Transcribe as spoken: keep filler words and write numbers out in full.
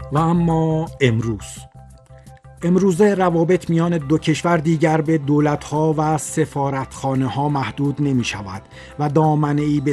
و اما امروز امروزه روابط میان دو کشور دیگر به دولت‌ها و سفارتخانه‌ها محدود نمی‌شود و دامنه‌ای